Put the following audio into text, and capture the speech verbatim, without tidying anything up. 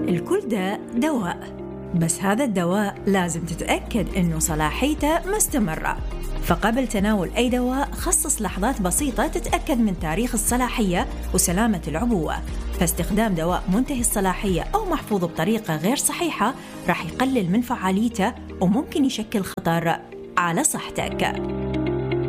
الكل داء دواء، بس هذا الدواء لازم تتأكد إنه صلاحيته مستمرة. فقبل تناول أي دواء خصص لحظات بسيطة تتأكد من تاريخ الصلاحية وسلامة العبوة. فاستخدام دواء منتهي الصلاحية أو محفوظ بطريقة غير صحيحة راح يقلل من فعاليته وممكن يشكل خطر على صحتك.